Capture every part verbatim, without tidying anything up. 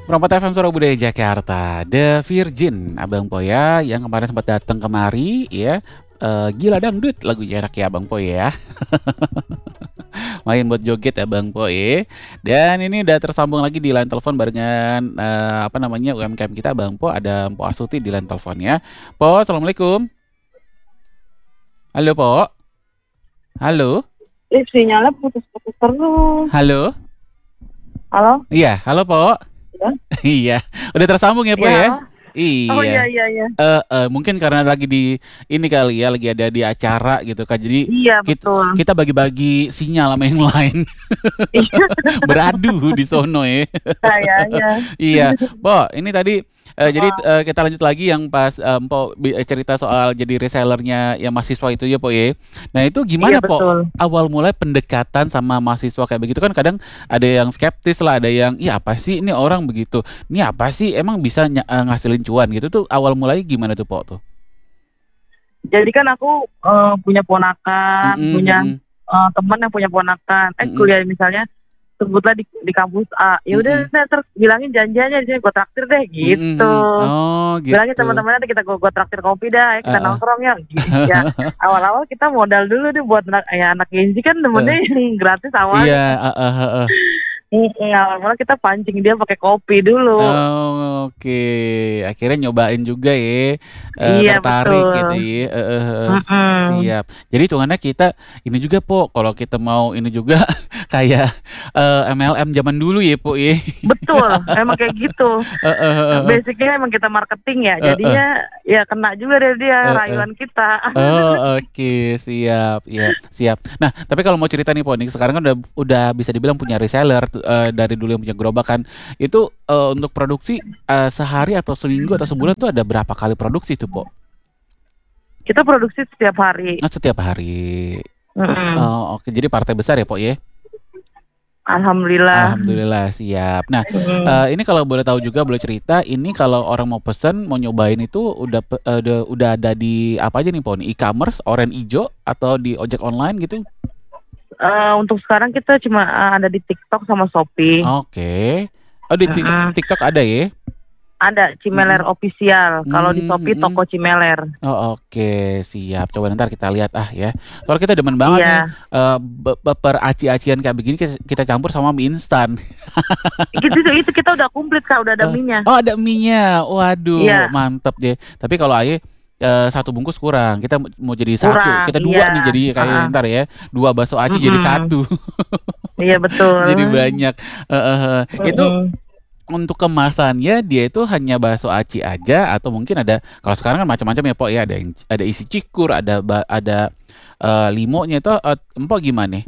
Perompak F M Surabaya Jakarta, The Virgin, Abang Po ya, yang kemarin sempat datang kemari ya. Eh, gila dangdut lagunya enak ya Abang Po ya. Main buat joget ya Bang Po ya. Dan ini udah tersambung lagi di line telepon barengan eh, apa namanya U M K M kita Bang Po, ada Po Astuti di line teleponnya. Po, Assalamualaikum. Halo Po. Halo. Eh, sinyalnya putus-putus terus. Halo. Halo? Iya, halo Po. Ya? Iya, udah tersambung ya Po ya. Iya. Oh Iya. iya iya iya. Eh, eh, mungkin karena lagi di ini kali ya, lagi ada di acara gitu kan. Jadi Iya kita betul. kita bagi-bagi sinyal sama yang lain. Iya Beradu di sono ya. kayaknya. Iya, Po, ini tadi eh, jadi Oh, eh, kita lanjut lagi yang pas eh, Po bi- eh, cerita soal jadi resellernya yang mahasiswa itu ya Po ya. Nah itu iya gimana Po? betul. Awal mulai pendekatan sama mahasiswa kayak begitu kan kadang ada yang skeptis lah, ada yang, iya apa sih ini orang begitu, ini apa sih emang bisa ny- eh, ngasilin cuan gitu tuh awal mulai gimana tuh Po tuh? Jadi kan aku eh, punya ponakan, Mm-mm, punya mm-mm, eh, teman yang punya ponakan. Eh mm-mm, kuliah misalnya sebutlah di, di kampus A. Ya udah mm-mm, ntar bilangin janjiannya di sini gue traktir deh mm-mm, gitu. mm-mm. Oh Bilangin gitu. teman-temannya nanti kita gue gue traktir kopi dah, ya kita Uh-uh. nongkrong ya. Gitu. Ya awal-awal kita modal dulu deh buat anak ya anak Genji kan Uh, temennya yang gratis iya, awalnya kan. uh, uh, uh, uh. Mm-mm, awal-awal kita pancing dia pakai kopi dulu. Oh, oke. Akhirnya nyobain juga ya. Eh, Iya tertarik betul. gitu ya. Eh, eh, eh, si- Mm-mm. siap. Jadi hitungannya kita ini juga Po, kalau kita mau ini juga kayak eh, M L M zaman dulu ya Po ya. Betul, emang kayak gitu. Eh, eh, eh, eh, Basicnya emang kita marketing ya, eh, eh, jadinya ya kena juga deh dia eh, eh. rayuan kita. Oh, oke, siap. Ya, siap. Nah, tapi kalau mau cerita nih Po, nih sekarang kan udah udah bisa dibilang punya reseller tuh, eh, dari dulu yang punya gerobak kan. Itu eh, untuk produksi eh, sehari atau seminggu atau sebulan tuh ada berapa kali produksi tuh Po? Kita produksi setiap hari. Ah, setiap hari. Mm-mm. Oh, oke. Jadi partai besar ya, Po ya? Alhamdulillah. Alhamdulillah, siap. Nah, Mm. eh, ini kalau boleh tahu juga, boleh cerita, ini kalau orang mau pesen, mau nyobain itu udah pe- eh, udah, udah ada di apa aja nih, Po? Nih, e-commerce, Oren Ijo atau di ojek online gitu? Eh, untuk sekarang kita cuma eh, ada di TikTok sama Shopee. Oke. Oh, di TikTok, Mm-mm. TikTok ada ya? Ada Cimeler Mm-mm. Official. Kalau di Mm, Shopee mm-mm. toko Cimeler. Oh, oke, siap. Coba ntar kita lihat ah ya. Kalau kita demen banget nih, Iya. eh, be- be- per aci-acian kayak begini kita, kita campur sama mie instan. Itu itu kita udah komplit Kak, udah ada Eh, mie-nya. oh ada mie-nya, waduh Iya, mantep deh. Tapi kalau Aye eh, satu bungkus kurang, kita mau mau jadi satu, kurang. kita dua Iya. nih jadi kayak Heeh. ntar ya, dua bakso aci jadi Mm-mm. satu, Iya jadi betul. banyak. Eh, eh, eh. Itu Mm-mm. untuk kemasannya dia itu hanya bakso aci aja atau mungkin ada kalau sekarang kan macam-macam ya Pok ya, ada yang ada isi cikur, ada ba- ada eh, limonya itu eh, empok gimana?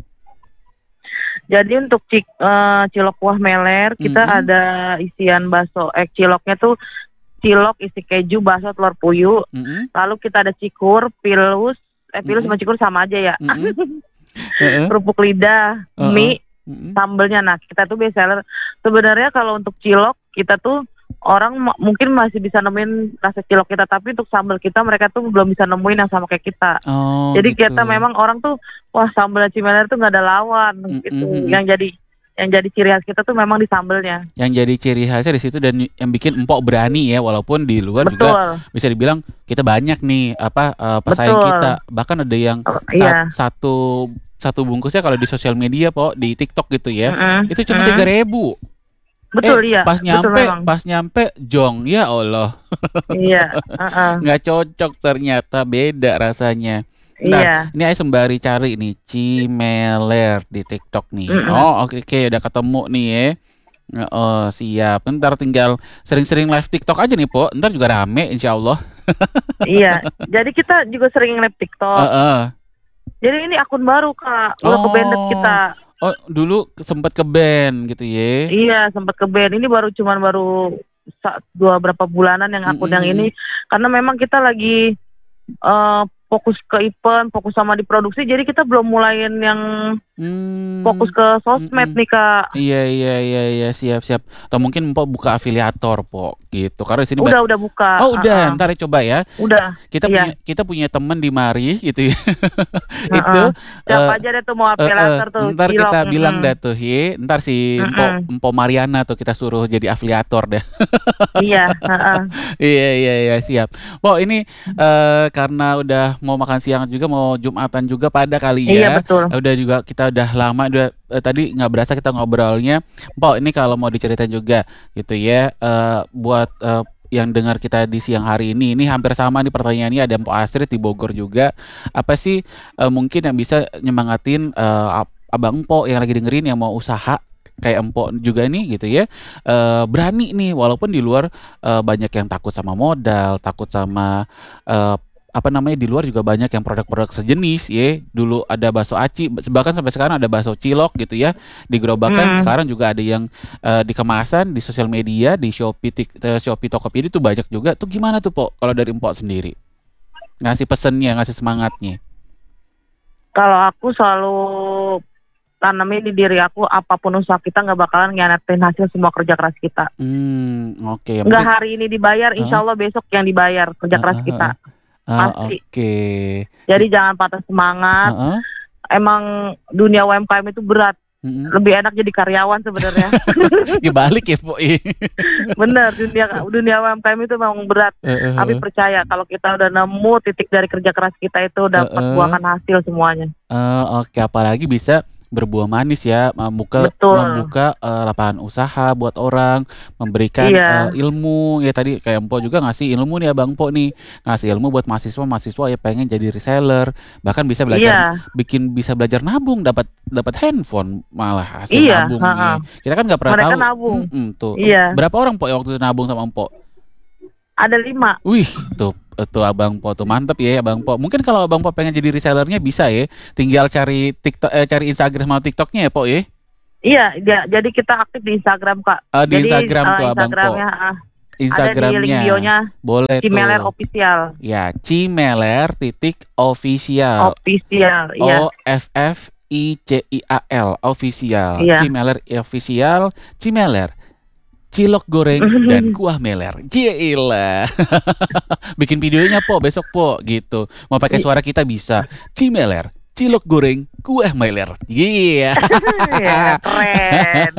Jadi untuk cik, eh, cilok kuah meler kita Mm-mm. ada isian bakso eh ciloknya tuh cilok isi keju bakso telur puyuh. Mm-mm. Lalu kita ada cikur, pilus, eh pilus Mm-mm. sama cikur sama aja ya. Mm-mm. Heeh. Kerupuk lidah, Heeh. mie, Mm-mm. sambelnya. Nah kita tuh best seller. Sebenarnya kalau untuk cilok kita tuh orang ma- mungkin masih bisa nemuin rasa cilok kita, tapi untuk sambal kita mereka tuh belum bisa nemuin yang sama kayak kita. Oh Jadi gitu. kita memang orang tuh wah sambal Cimeler tuh nggak ada lawan gitu. Mm-mm. Yang jadi yang jadi ciri khas kita tuh memang di sambelnya. Yang jadi ciri khasnya di situ dan yang bikin empok berani ya, walaupun di luar juga Betul, bisa dibilang kita banyak nih apa eh, pesaing betul. kita, bahkan ada yang Oh, sat- iya. satu satu bungkusnya kalau di sosial media Po, di TikTok gitu ya, Mm-mm, itu cuma mm-mm. tiga ribu. Betul Eh iya, pas betul nyampe memang. pas nyampe jong ya Allah, Iya, heeh, nggak cocok ternyata, beda rasanya. Ntar, iya. ini saya sembari cari nih Cimeler di TikTok nih. Mm-mm. Oh, oke oke udah ketemu nih ya. Oh, siap. Ntar tinggal sering-sering live TikTok aja nih, Po. Ntar juga rame insya Allah. Iya. Jadi kita juga sering live TikTok. Heeh. Jadi ini akun baru Kak, udah ke banded Oh, kita. oh dulu sempet ke band gitu ya. Iya, sempat ke band. Ini baru cuman baru sa- dua berapa bulanan yang akun yang Mm-mm. ini karena memang kita lagi eh fokus ke event, fokus sama di produksi, jadi kita belum mulain yang Hmm, fokus ke sosmed mm-mm. nih Kak. Iya iya iya iya siap siap. Atau mungkin Mpok buka afiliator Pok gitu. Karena di sini Udah ba- udah buka, Oh udah, uh-uh. ntar coba ya. Udah, Kita iya, punya kita punya teman di mari gitu ya. Itu uh-uh. Siapa eh aja deh tuh mau eh, eh, afiliator tuh, ntar cilok, kita bilang dah mm-mm. tuh, hi, ntar si Mpok Mm-mm. Mpok Mariana tuh kita suruh jadi afiliator deh. Iya, uh-uh. Iya iya iya siap. Pok ini eh, karena udah mau makan siang juga, mau Jumatan juga pada kali Iya ya. betul. Eh, Udah juga kita udah lama udah eh, tadi nggak berasa kita ngobrolnya. Pok ini kalau mau diceritain juga gitu ya. eh, buat eh, yang dengar kita di siang hari ini, ini hampir sama nih pertanyaannya, ada Mpok Astrid di Bogor juga. Apa sih eh, mungkin yang bisa nyemangatin eh, ap- abang Mpok yang lagi dengerin yang mau usaha kayak Empok juga nih gitu ya, eh, berani nih walaupun di luar eh, banyak yang takut sama modal, takut sama eh, apa namanya, di luar juga banyak yang produk-produk sejenis ya. Dulu ada bakso aci, bahkan sampai sekarang ada bakso cilok gitu ya di gerobakan. Mm. Sekarang juga ada yang eh, di kemasan di sosial media, di Shopee, Tik- eh, Shopee, Tokopedia tuh banyak juga. Tuh gimana tuh Pok kalau dari Empok sendiri ngasih pesennya, ngasih semangatnya? Kalau aku selalu tanamin di diri aku, apapun usaha kita nggak bakalan ngianatin hasil semua kerja keras kita. Hmm, oke. Yang Nggak penting, hari ini dibayar, insya Heeh, Allah besok yang dibayar kerja keras heeh, kita. heeh. Ah, Pasti. oke. Jadi jangan patah semangat. Heeh. Emang dunia U M K M itu berat. Mm-mm. Lebih enak jadi karyawan sebenarnya. Dibalik ya Pok. Bener, dunia dunia U M K M itu memang berat. Heeh, Tapi heeh. percaya kalau kita udah nemu titik dari kerja keras kita itu dapat Heeh. buahkan hasil semuanya. Eh, oke, apalagi bisa berbuah manis ya, membuka Betul. membuka eh, lapangan usaha buat orang, memberikan Iya. eh, ilmu ya. Tadi kayak Empo juga ngasih ilmu nih Abang Po nih, ngasih ilmu buat mahasiswa-mahasiswa ya pengen jadi reseller, bahkan bisa belajar Iya. bikin, bisa belajar nabung, dapat dapat handphone malah hasil Iya, nabung heeh. nih. Kita kan nggak pernah Mereka tahu. nabung. Mm-mm, tuh. Iya. Berapa orang Po yang waktu itu nabung sama Empo? Ada lima. Wih, tuh tuh Abang Po tuh mantep ya Abang Po. Mungkin kalau Abang Po pengen jadi resellernya bisa ya. Tinggal cari TikTok, eh, cari Instagram sama TikToknya ya Po ya. Iya, dia, jadi kita aktif di Instagram Kak. Eh, di Jadi Instagram eh, tuh Abang Po. Instagramnya ah, ada di link Instagramnya bionya boleh Cimeler tuh. Official. Ya, Cimeler titik official. Official, iya. O F F I C I A L official. Iya. Cimeler official. Cimeler cilok goreng dan kuah meler. Gila. Bikin videonya Po besok Po gitu. Mau pakai suara kita bisa. Cimeler cilok goreng kuah meler. Iya. Ya, keren.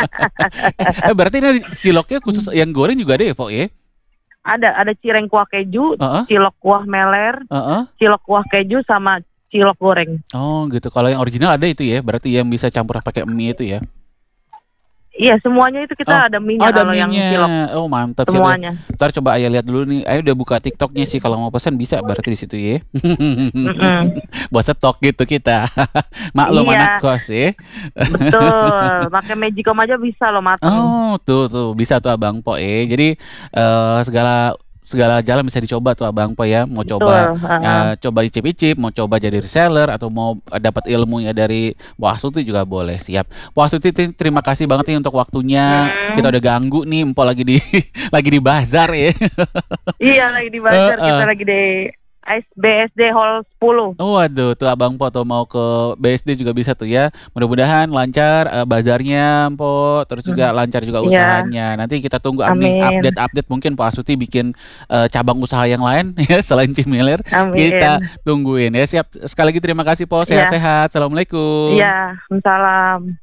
Eh, berarti ini ciloknya khusus yang goreng juga ada ya Po ya? Ada ada cireng kuah keju, Heeh. cilok kuah meler, Heeh. cilok kuah keju sama cilok goreng. Oh gitu. Kalau yang original ada itu ya. Berarti yang bisa campur pakai mie itu ya. Iya, semuanya itu Oh, kita ada mie-nya ada kalau yang mie-nya. cilok Oh mantap sih. semuanya. Ntar coba Ayah lihat dulu nih. Ayah udah buka TikToknya sih. Kalau mau pesan bisa berarti di situ ya. Mm-mm. Buat stok gitu kita. Maklum Iya. anak kos ya. Betul, pakai Magicom aja bisa loh mateng. Oh tuh tuh bisa tuh Abang Po eh. Jadi eh, segala segala jalan bisa dicoba tuh Abang Po ya. Mau coba Betul, heeh. eh, coba icip-icip, mau coba jadi reseller atau mau eh, dapat ilmunya dari Bu Astuti juga boleh. Siap. Bu Astuti ti- terima kasih banget nih untuk waktunya. Hmm. Kita udah ganggu nih Empo lagi di lagi di bazar ya. Iya, lagi di bazar, Heeh. kita lagi di B S D Hall sepuluh. Oh waduh tuh Abang Po tuh mau ke B S D juga bisa tuh ya. Mudah-mudahan lancar eh, bazarnya Po, terus juga lancar juga Iya. usahanya. Nanti kita tunggu up- nih Amin. update-update, mungkin Pak Asuti bikin eh, cabang usaha yang lain ya selain Cimeler. Amin. Kita tungguin ya. Siap. Sekali lagi terima kasih Po, Iya. sehat-sehat. Assalamualaikum. Iya, salam.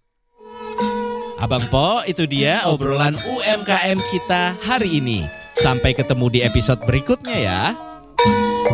Abang Po, itu dia obrolan U M K M kita hari ini. Sampai ketemu di episode berikutnya ya.